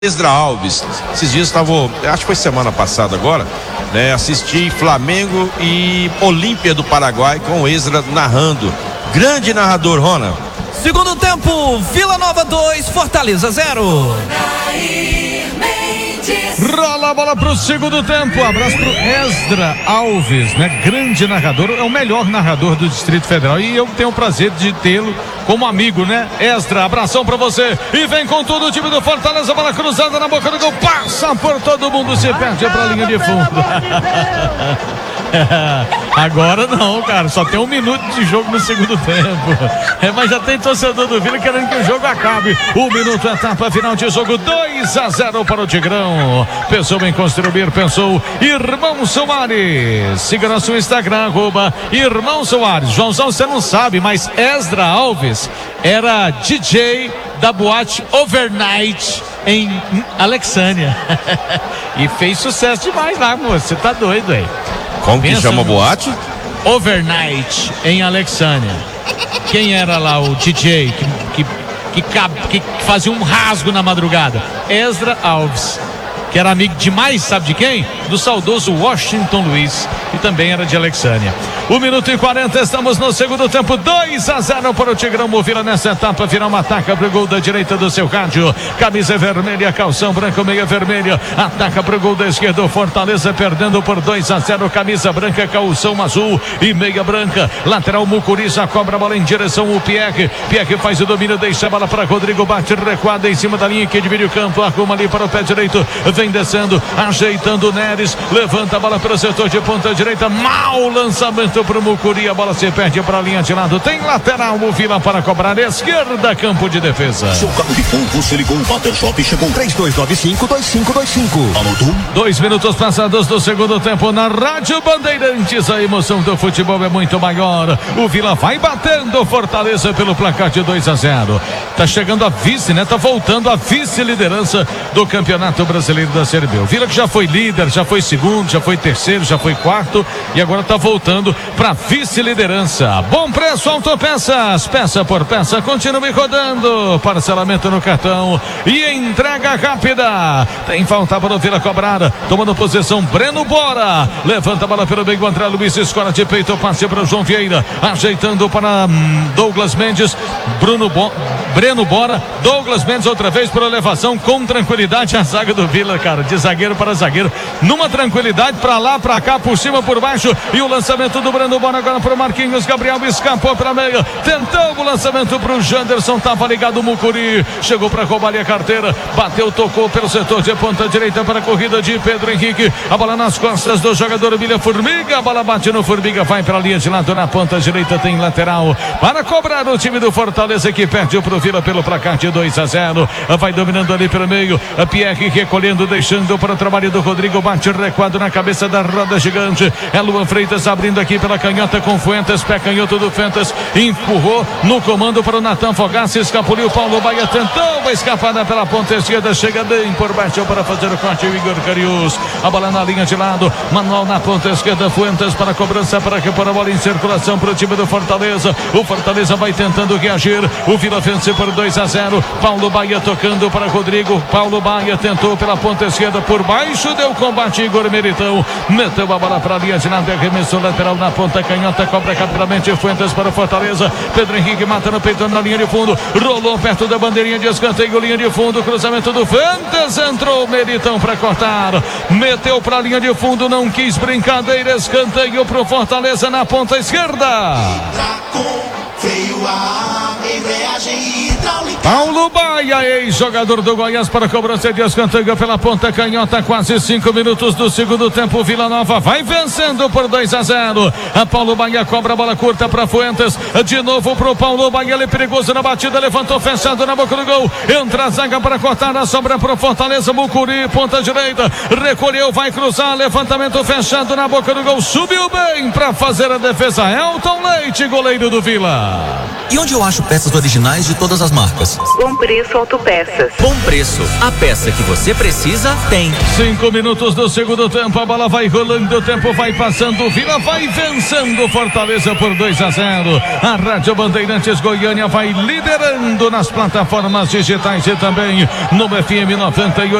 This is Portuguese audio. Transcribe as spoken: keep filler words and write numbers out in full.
Esdra Alves, esses dias estava, acho que foi semana passada agora, né? Assisti Flamengo e Olímpia do Paraguai com o Esdra narrando. Grande narrador, Rona. Segundo tempo, Vila Nova dois, Fortaleza zero. Rola a bola pro segundo tempo. Abraço pro Esdra Alves, né? Grande narrador, é o melhor narrador do Distrito Federal e eu tenho o prazer de tê-lo como amigo, né? Esdra, abração pra você. E vem com tudo o time do Fortaleza, bola cruzada na boca do gol, passa por todo mundo, se perde pra linha de fundo. Agora não, cara, só tem um minuto de jogo no segundo tempo. É, mas já tem torcedor do Vila querendo que o jogo acabe. Um minuto, etapa final de jogo, dois a zero para o Tigrão. Pensou em construir, pensou Irmão Soares. Siga nosso Instagram, arroba Irmão Soares. Joãozão, você não sabe, mas Esdra Alves era D J da boate Overnight em Alexânia. E fez sucesso demais lá, moço. Você tá doido, aí. Como que chama a boate? Overnight em Alexânia. Quem era lá o D J que, que, que, que fazia um rasgo na madrugada? Esdra Alves, que era amigo demais, sabe de quem? Do saudoso Washington Luiz, e também era de Alexânia. um minuto e quarenta, estamos no segundo tempo, dois a zero para o Tigrão. Movila nessa etapa final, uma ataca pro gol da direita do seu rádio, camisa vermelha, calção branco, meia vermelha, ataca pro gol da esquerda, Fortaleza perdendo por dois a zero, camisa branca, calção azul e meia branca, lateral Mucuriza, cobra a bola em direção ao Pierre, Pierre faz o domínio, deixa a bola para Rodrigo, bate recuada em cima da linha que divide o campo, arruma ali para o pé direito, vem descendo, ajeitando o Neres, levanta a bola para o setor de ponta direita, mau lançamento para o Mucuri, a bola se perde para a linha de lado, tem lateral, o Vila para cobrar, esquerda, campo de defesa. Seu carro de ponto, você ligou o Water Shop, chegou três dois nove cinco, dois cinco dois cinco. Anotou? Dois minutos passados do segundo tempo na Rádio Bandeirantes, a emoção do futebol é muito maior, o Vila vai batendo Fortaleza pelo placar de dois a zero, tá chegando a vice, né? Tá voltando a vice-liderança do Campeonato Brasileiro da Série B. O Vila que já foi líder, já foi segundo, já foi terceiro, já foi quarto e agora tá voltando para vice-liderança. Bom preço, Autopeças, peça por peça, continue rodando, parcelamento no cartão e entrega rápida. Tem falta para o Vila cobrar, tomando posição Breno Bora, levanta a bola pelo meio, André Luiz, escola de peito, passe para o João Vieira, ajeitando para hum, Douglas Mendes, Bruno Bo... Breno Bora, Douglas Mendes outra vez por elevação, com tranquilidade a zaga do Vila, cara, de zagueiro para zagueiro, numa tranquilidade, para lá, para cá, por cima, por baixo, e o lançamento do Breno Bora agora para o Marquinhos, Gabriel escapou para a meia, tentou o lançamento para o Janderson, tava ligado o Mucuri, chegou para roubar ali a carteira, bateu, tocou pelo setor de ponta direita para a corrida de Pedro Henrique, a bola nas costas do jogador William Formiga, a bola bate no Formiga, vai para a linha de lado, na ponta direita tem lateral, para cobrar o time do Fortaleza, que perde para o Vila pelo placar de dois a zero, vai dominando ali pelo meio, a Pierre recolhendo, deixando para o trabalho do Rodrigo, bate recuado na cabeça da roda gigante, é Luan Freitas abrindo aqui pela canhota com Fuentes, pé canhoto do Fuentes, empurrou no comando para o Natan Fogassi, escapuliu, Paulo Baia tentou uma escapada pela ponta esquerda, chega bem por baixo para fazer o corte, o Igor Carius, a bola na linha de lado, Manuel na ponta esquerda, Fuentes para a cobrança, para repor a bola em circulação para o time do Fortaleza, o Fortaleza vai tentando reagir, o Vila vence por dois a zero, Paulo Baia tocando para Rodrigo, Paulo Baia tentou pela ponta esquerda, por baixo deu combate, Igor Meritão, meteu a bola para a linha de lado, arremessou lateral na ponta canhota, cobra rapidamente Fuentes para o Fortaleza, Pedro Henrique mata no peito na linha de fundo, rolou perto da bandeirinha de escanteio, linha de fundo, cruzamento do Fuentes, entrou Meritão para cortar, meteu para a linha de fundo, não quis brincadeira, escanteio para o Fortaleza na ponta esquerda. Paulo Baia, ex-jogador do Goiás, para cobrança de escanteio pela ponta canhota, quase cinco minutos do segundo tempo, Vila Nova vai vencendo por dois a zero, a Paulo Baia cobra a bola curta para Fuentes, de novo pro Paulo Baia, ele é perigoso na batida, levantou fechado na boca do gol, entra a zaga para cortar, a sobra pro Fortaleza, Mucuri, ponta direita, recolheu, vai cruzar, levantamento fechado na boca do gol, subiu bem para fazer a defesa, Elton Leite, goleiro do Vila. E onde eu acho peças originais de todas as marcas? Autopeças. Bom Preço Autopeças. Bom Preço, a peça que você precisa tem. Cinco minutos do segundo tempo, a bola vai rolando, o tempo vai passando, o Vila vai vencendo Fortaleza por dois a zero. A Rádio Bandeirantes Goiânia vai liderando nas plataformas digitais e também no F M noventa e oito.